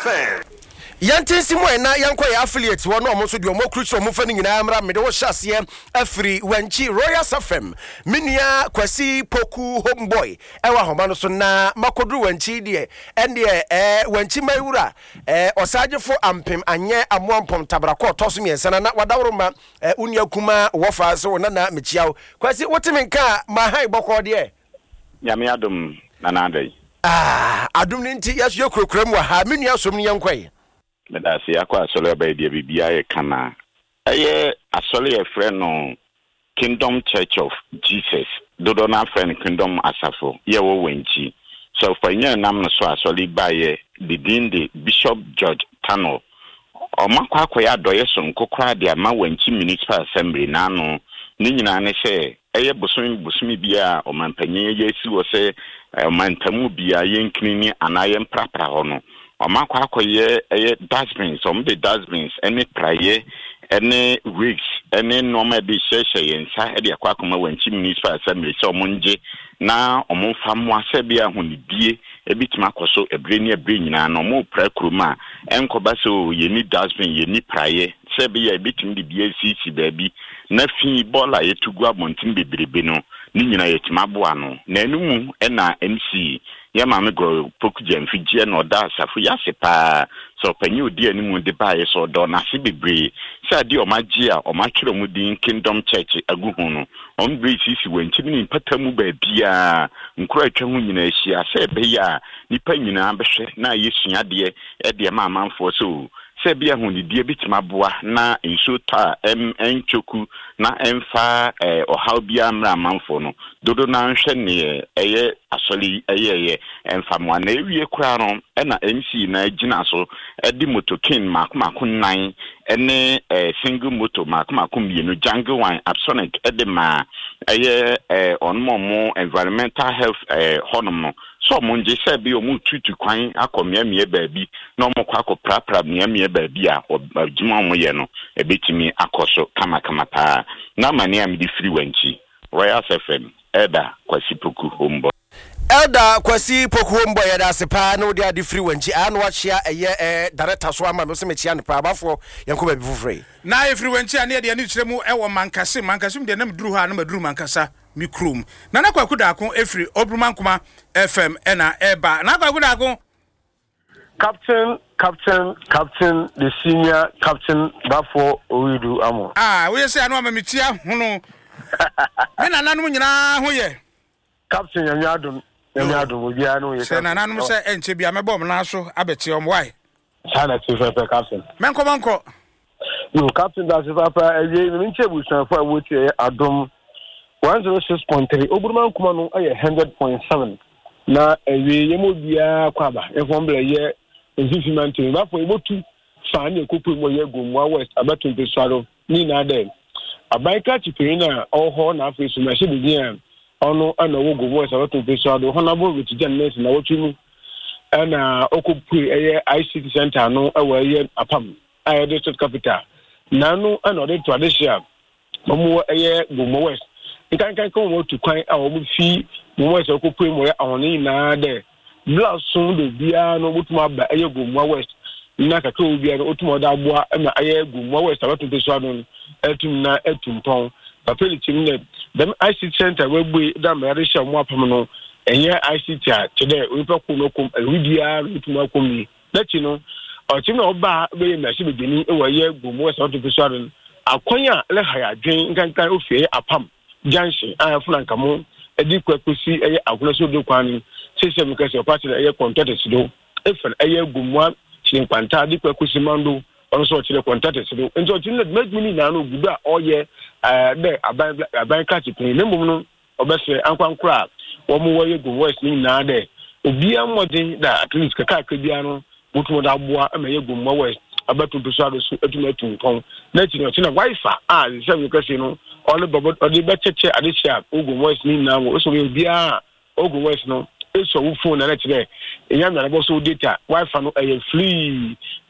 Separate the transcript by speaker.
Speaker 1: FM.
Speaker 2: Yantensi mo na yanko ya affiliate wo no omo so de omo krucho omo fa ni nyina mra me de wo hyase afiri wanchi Royal FM minia Kwasi Poku homeboy ewa homa no so na makodru wanchi de ende wanchi maiwura osagefo ampem anye amoampom tabrako toso miensa na wadawroma unia kuma wofa so na mechiaw Kwasi wotimi nka ma hai boko de
Speaker 3: nyame adom na adai
Speaker 2: adom ni nti yaso yokrokram wa ha minia som ni yankoi
Speaker 3: Medasi akwa asole ba dia bibia ye kana eye asole ye friend no Kingdom Church of Jesus dodo na friend Kingdom Asafo ye wo wenchi so for nya nam no so asole ba ye the Bishop George Tano o makwa akoya doye so nkokra de ama wenchi Municipal Assembly na no ni nyina ne se eye busumi bia o mampanye ye si wo se mantamu bia ye nkini anaye mprapra ho no Omakwa akoye dustbins, the dustbins, any prayer, any wigs, any normal be share yensa, edi akwakuma wenchi Municipal Assembly so munje na omonfa mo asebia honidie ebitima koso ebre nyina na omo prakruma enkoba so yeni dustbin yeni prayer sebia ebitim de BCC baabi na fi bola yetugu abontin bebrebe no ni nyina yetima boa no na enumu na MC ya mame go pokuje mfije na oda asafu ya sepa so panyi odi animu de bae so do na se bebre se ade o magye a o matwere mu din Kingdom Church aguhu no on BCC wenti ni patamu ba bia nkura atwa hu nyina ahia se be ya nipa nyina behwe na yesua de e de ma amanfo so se bia hu ni die bitima boa na nso ta enchoku na emfa ohaw bia mra amanfo no dodo na nhwe ne eye asoli eye emfa mo na ewie kura no na MC na gina so edi motokin makmako nan ene single motor makmako mienu jungle one Absonic edema eye onmomo environmental health honom no so monje se bi omu tutu kwan akomiamie baabi na omokwa akopra miamie baabi a odjuma mo ye no ebetimi akoso kama pa na mani amidi free wanchi Royal FM Elder Kwasi Poku homeboy
Speaker 2: Elder Kwasi Poku homeboy ya da sepa na odi adi free wanchi anu wachia eye director so ama me se mechia ne pa abafo yanko ba bi fufure
Speaker 4: na e free wanchi ane de ani kyeremu ewo mankasim de na meduru ha na meduru mankasa mikrum na kwa kudako efri Obrumankuma FM ena eba na kwa kudako Captain
Speaker 5: the senior captain Bafo Owidu Amo
Speaker 4: we say anu amamitia hunu me nananom nyina ho ye
Speaker 5: Captain Yanyadum obi anu ye
Speaker 4: se nananom se enche bia mebom na so abeti om why
Speaker 5: sana tifa captain
Speaker 4: menko
Speaker 5: no captain da se papa eye me nche busan fa woti adom 106.3 Obrumankuma no aye 100.7 na ewe yemo bia kwaba efomble ye ezifimanti Bafo ebotu fa na ekopu mo ye Gomwa West abatun pesaro ni na dem Abaika chipina oho na afi sumashi bidia ono ana wo Gomwa West abatun pesaro honorable with James na wotu ana okupu eye ICT center no awaye apam aye district capital nanu ana de traditional momo eye Gomwa West nkan ko mo tu kwan a wo fi mo West okupu mo ye ahoni na de blason de bia no mutuma ba eye Gomwa West na kakra obi ara otumo da aboa na eye Gomwa West abatun pesaro etum na etumpon papeli timne dem ICT center we gbe da mere sha mo apam no enye ICT a tede opa ko no kom ewidia otumo akomi lati no o tim na oba be na shi begini e waye Gomwa West abatun pesaro akonya le haya dwen nkankan ofie apam junction afuna nkamo edi kwakusi eye aguna so do kwan sese mukase party eye contract do efel eye Gomwa chinkwanta di kwakusi mando also chile contract do nso chinle make me na no gudu a oye de aban catch pin ne mum no obese ankwankura wo mo waye Gomwa West ni na de obi amodin da at least kaka bia no mutumo da boa ama ye Gomwa West abatun pesado so etumetu pon na china wifi se mukase no all bobo odi becheche adisia Gomwa West ni na wo so bia Gomwa West no eso wo phone na chile enyam na bo so data wifi no free